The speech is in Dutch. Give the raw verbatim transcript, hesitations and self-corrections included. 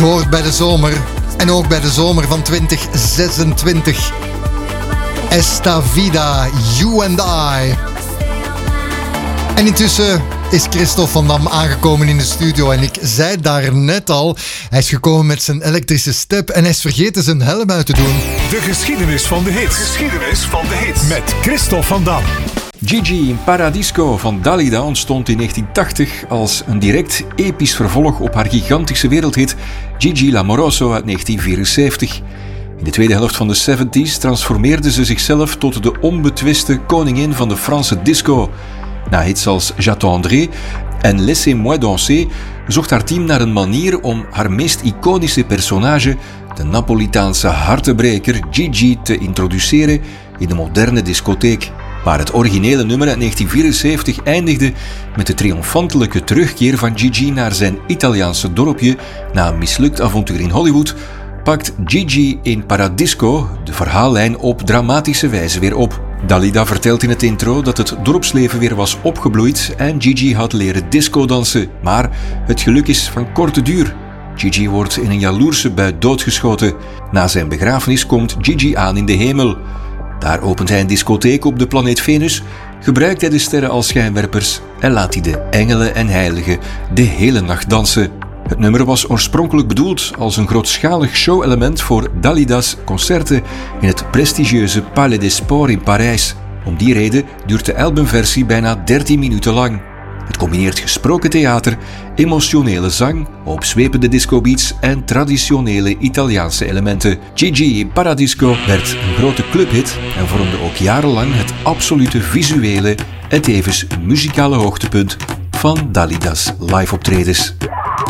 hoort bij de zomer. En ook bij de zomer van twintig zesentwintig. Esta Vida, You and I. En intussen is Christophe van Dam aangekomen in de studio. En ik zei daar net al, hij is gekomen met zijn elektrische step en hij is vergeten zijn helm uit te doen. De geschiedenis van de hits. De geschiedenis van de hits. Met Christophe van Dam. Gigi in Paradisco van Dalida ontstond in negentien tachtig als een direct episch vervolg op haar gigantische wereldhit Gigi L'Amoroso uit negentien vierenzeventig. In de tweede helft van de zeventig's transformeerde ze zichzelf tot de onbetwiste koningin van de Franse disco. Na hits als J'attendrai en Laissez-moi danser zocht haar team naar een manier om haar meest iconische personage, de Napolitaanse hartebreker Gigi, te introduceren in de moderne discotheek. Waar het originele nummer uit negentien vierenzeventig eindigde met de triomfantelijke terugkeer van Gigi naar zijn Italiaanse dorpje na een mislukt avontuur in Hollywood, pakt Gigi in Paradisco de verhaallijn op dramatische wijze weer op. Dalida vertelt in het intro dat het dorpsleven weer was opgebloeid en Gigi had leren discodansen, maar het geluk is van korte duur. Gigi wordt in een jaloerse bui doodgeschoten. Na zijn begrafenis komt Gigi aan in de hemel. Daar opent hij een discotheek op de planeet Venus, gebruikt hij de sterren als schijnwerpers en laat hij de engelen en heiligen de hele nacht dansen. Het nummer was oorspronkelijk bedoeld als een grootschalig showelement voor Dalida's concerten in het prestigieuze Palais des Sports in Parijs. Om die reden duurt de albumversie bijna dertien minuten lang. Het combineert gesproken theater, emotionele zang, opzwepende discobeats en traditionele Italiaanse elementen. Gigi in Paradisco werd een grote clubhit en vormde ook jarenlang het absolute visuele en tevens muzikale hoogtepunt van Dalida's live-optredens.